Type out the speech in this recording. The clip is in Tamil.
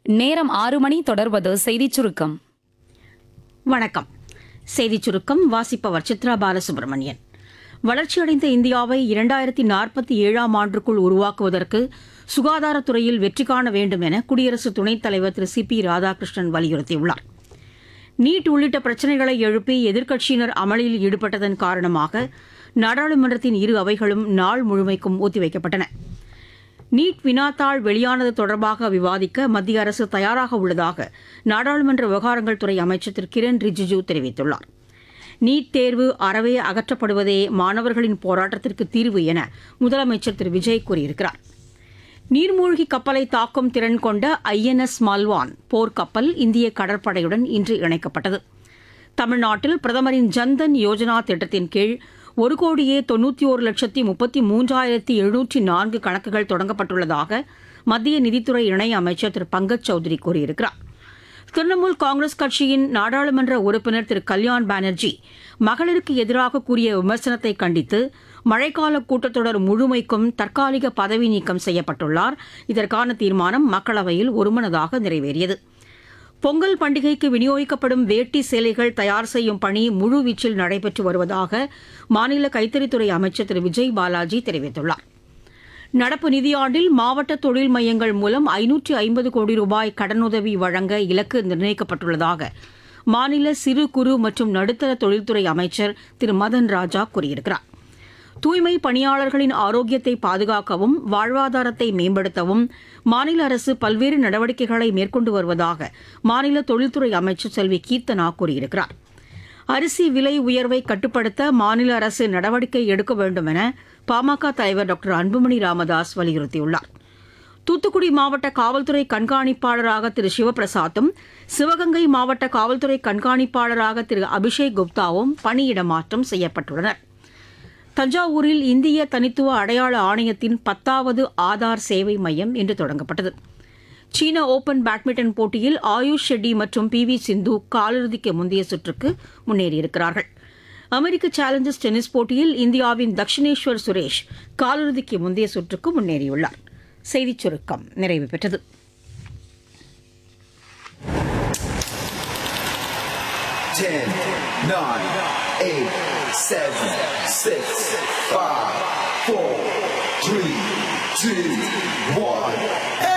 நேரம் 6 மணி. தொடர்வது செய்திச் சுருக்கம். வணக்கம். செய்திச் சுருக்கம் வாசிப்பவர் சித்ரா பாலசுப்ரமணியன். வளர்ச்சியடைந்த இந்தியாவை 2047ஆம் ஆண்டுக்குள் உருவாக்குவதற்கு சுகாதாரத்துறையில் வெற்றி காண வேண்டும் என குடியரசு துணைத் தலைவர் திரு சி.பி. ராதாகிருஷ்ணன் வலியுறுத்தியுள்ளார். நீட் உள்ளிட்ட பிரச்சினைகளை எழுப்பி எதிர்க்கட்சியினர் அமளியில் ஈடுபட்டதன் காரணமாக நாடாளுமன்றத்தின் இரு அவைகளும் நாள் முழுமைக்கும் ஒத்திவைக்கப்பட்டன. நீட் வினாத்தாள் வெளியானது தொடர்பாக விவாதிக்க மத்திய அரசு தயாராக உள்ளதாக நாடாளுமன்ற விவகாரங்கள் துறை அமைச்சர் திரு கிரண் ரிஜிஜூ தெரிவித்துள்ளார். நீட் தேர்வு அறவே அகற்றப்படுவதே மாணவர்களின் போராட்டத்திற்கு தீர்வு என முதலமைச்சர் திரு விஜய் கூறியிருக்கிறார். நீர்மூழ்கி கப்பலை தாக்கும் திறன் கொண்ட ஐஎன்எஸ் மல்வான் போர்க்கப்பல் இந்திய கடற்படையுடன் இன்று இணைக்கப்பட்டது. தமிழ்நாட்டில் பிரதமரின் ஜன்தன் யோஜனா திட்டத்தின் கீழ் 1,91,33,704 கணக்குகள் தொடங்கப்பட்டுள்ளதாக மத்திய நிதித்துறை இணை அமைச்சர் திரு பங்கஜ் சௌத்ரி கூறியிருக்கிறார். திரிணாமுல் காங்கிரஸ் கட்சியின் நாடாளுமன்ற உறுப்பினர் திரு கல்யாண் பானர்ஜி மகளிருக்கு எதிராக கூறிய விமர்சனத்தை கண்டித்து மழைக்கால கூட்டத்தொடர் முழுமைக்கும் தற்காலிக பதவி நீக்கம் செய்யப்பட்டுள்ளார். இதற்கான தீர்மானம் மக்களவையில் ஒருமனதாக நிறைவேறியது. பொங்கல் பண்டிகைக்கு விநியோகிக்கப்படும் வேட்டி சேலைகள் தயார் செய்யும் பணி முழுவீச்சில் நடைபெற்று வருவதாக மாநில கைத்தறித்துறை அமைச்சர் திரு விஜய் பாலாஜி தெரிவித்துள்ளார். நடப்பு நிதியாண்டில் மாவட்ட தொழில் மையங்கள் மூலம் 550 கோடி ரூபாய் கடனுதவி வழங்க இலக்கு நிர்ணயிக்கப்பட்டுள்ளதாக மாநில சிறு குறு மற்றும் நடுத்தர தொழில்துறை அமைச்சர் திரு மதன் ராஜா கூறியிருக்கிறார். தூய்மை பணியாளர்களின் ஆரோக்கியத்தை பாதுகாக்கவும் வாழ்வாதாரத்தை மேம்படுத்தவும் மாநில அரசு பல்வேறு நடவடிக்கைகளை மேற்கொண்டு வருவதாக மாநில தொழில்துறை அமைச்சர் செல்வி கீர்த்தனா கூறியிருக்கிறார். அரிசி விலை உயர்வை கட்டுப்படுத்த மாநில அரசு நடவடிக்கை எடுக்க வேண்டும் என பாமக தலைவர் டாக்டர் அன்புமணி ராமதாஸ் வலியுறுத்தியுள்ளார். தூத்துக்குடி மாவட்ட காவல்துறை கண்காணிப்பாளராக திரு சிவபிரசாத்தும் சிவகங்கை மாவட்ட காவல்துறை கண்காணிப்பாளராக திரு அபிஷேக் குப்தாவும் பணியிட மாற்றம் செய்யப்பட்டுள்ளனர். தஞ்சாவூரில் இந்திய தனித்துவ அடையாள ஆணையத்தின் 10வது ஆதார் சேவை மையம் இன்று தொடங்கப்பட்டது. சீன ஓபன் பேட்மிண்டன் போட்டியில் ஆயுஷ் ஷெட்டி மற்றும் பி.வி. சிந்து காலிறுதிக்கு முந்தைய சுற்றுக்கு முன்னேறியிருக்கிறார்கள். அமெரிக்க சேலஞ்சர்ஸ் டென்னிஸ் போட்டியில் இந்தியாவின் தக்ஷினேஸ்வர் சுரேஷ் காலிறுதிக்கு முந்தைய சுற்றுக்கு முன்னேறியுள்ளார். செய்திச் சுருக்கம் நிறைவு பெற்றது. Ten, nine, eight, seven, six, five, four, three, two, one.